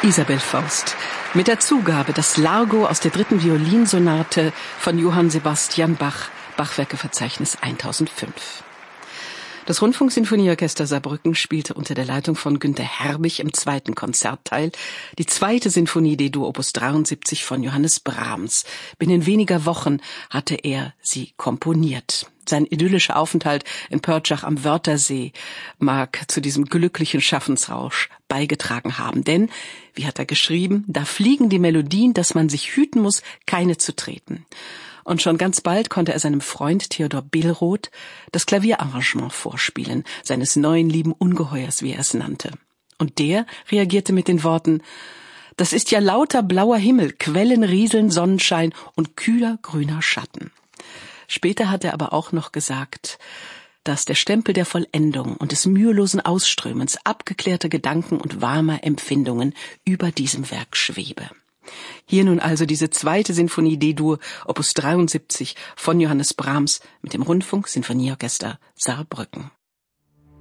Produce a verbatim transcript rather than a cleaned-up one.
Isabel Faust mit der Zugabe das Largo aus der dritten Violinsonate von Johann Sebastian Bach, Bachwerkeverzeichnis eintausendfünf. Das Rundfunksinfonieorchester Saarbrücken spielte unter der Leitung von Günter Herbig im zweiten Konzertteil die zweite Sinfonie D-Dur Opus dreiundsiebzig von Johannes Brahms. Binnen weniger Wochen hatte er sie komponiert. Sein idyllischer Aufenthalt in Pörtschach am Wörthersee mag zu diesem glücklichen Schaffensrausch beigetragen haben. Denn, wie hat er geschrieben, da fliegen die Melodien, dass man sich hüten muss, keine zu treten. Und schon ganz bald konnte er seinem Freund Theodor Billroth das Klavierarrangement vorspielen, seines neuen lieben Ungeheuers, wie er es nannte. Und der reagierte mit den Worten: Das ist ja lauter blauer Himmel, Quellen, Rieseln, Sonnenschein und kühler grüner Schatten. Später hat er aber auch noch gesagt, dass der Stempel der Vollendung und des mühelosen Ausströmens abgeklärter Gedanken und warmer Empfindungen über diesem Werk schwebe. Hier nun also diese zweite Sinfonie D-Dur Opus dreiundsiebzig von Johannes Brahms mit dem Rundfunk-Sinfonieorchester Saarbrücken.